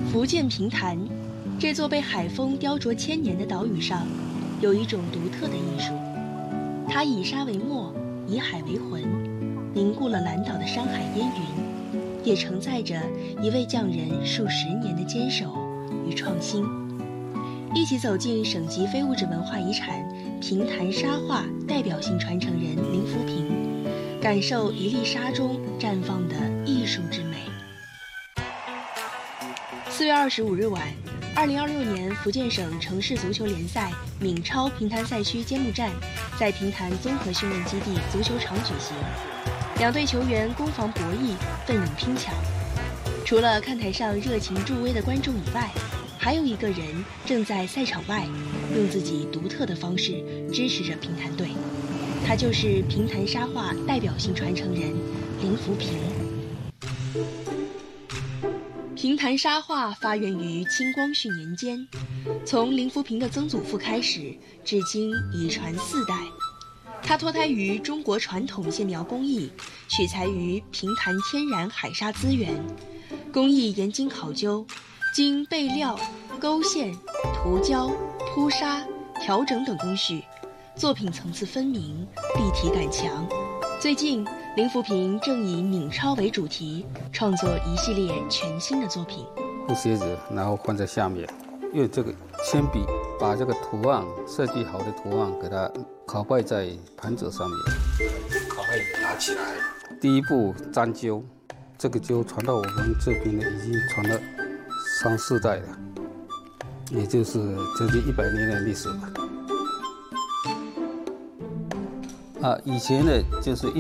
福建平潭，这座被海风雕琢千年的岛屿上，有一种独特的艺术。它以沙为墨，以海为魂，凝固了蓝岛的山海烟云，也承载着一位匠人数十年的坚守与创新。一起走进省级非物质文化遗产平潭沙画代表性传承人林福平，感受一粒沙中绽放的艺术之美。4月25日晚，2026年福建省城市足球联赛闽超平潭赛区揭幕战在平潭综合训练基地足球场举行，两队球员攻防博弈，奋勇拼抢。除了看台上热情助威的观众以外，还有一个人正在赛场外用自己独特的方式支持着平潭队，他就是平潭沙画代表性传承人林福平。平潭沙画发源于清光绪年间，从林福平的曾祖父开始，至今已传4代。它脱胎于中国传统线描工艺，取材于平潭天然海沙资源，工艺严经考究，经备料、勾线、涂胶、铺沙、调整等工序，作品层次分明，立体感强。最近，林福平正以闽超为主题，创作一系列全新的作品。 布鞋子，然后放在下面，用这个铅笔把这个图案设计好的图案给它拷贝在盘子上面。 拷贝拿起来。 第一步粘灸，这个灸传到我们这边呢，已经传了3、4代了，也就是接近100年的历史了。以前呢就是